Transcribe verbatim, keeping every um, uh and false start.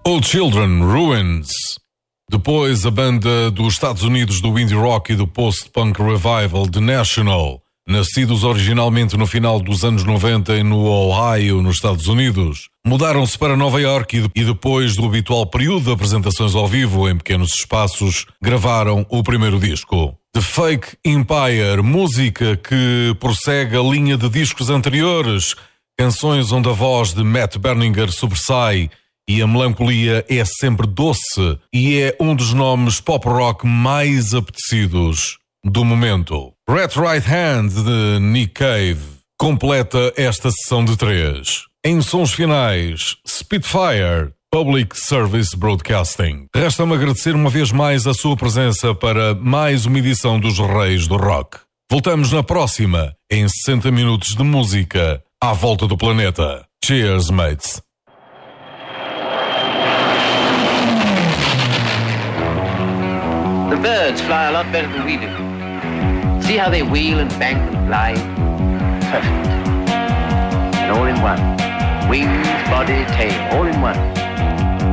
Oh Children, Ruins. Depois, a banda dos Estados Unidos do indie rock e do post-punk revival The National, nascidos originalmente no final dos anos noventa e no Ohio, nos Estados Unidos, mudaram-se para Nova York e depois do habitual período de apresentações ao vivo em pequenos espaços, gravaram o primeiro disco. The Fake Empire, música que prossegue a linha de discos anteriores, canções onde a voz de Matt Berninger sobressai e a melancolia é sempre doce e é um dos nomes pop-rock mais apetecidos do momento. Red Right Hand, de Nick Cave, completa esta sessão de três. Em sons finais, Spitfire, Public Service Broadcasting. Resta-me agradecer uma vez mais a sua presença para mais uma edição dos Reis do Rock. Voltamos na próxima, em sessenta minutos de música, à volta do planeta. Cheers, mates! The birds fly a lot better than we do. See how they wheel and bank and fly? Perfect. And all in one. Wings, body, tail, all in one.